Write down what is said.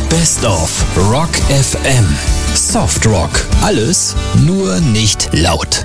Best of Rock FM. Soft Rock. Alles, nur nicht laut.